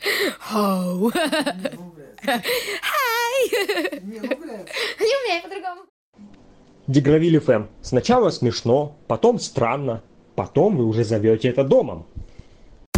Хоу. Хай. Не, ну, блядь. Не умею по-другому. Дегравиль ФМ. Сначала смешно, потом странно, потом вы уже зовете это домом.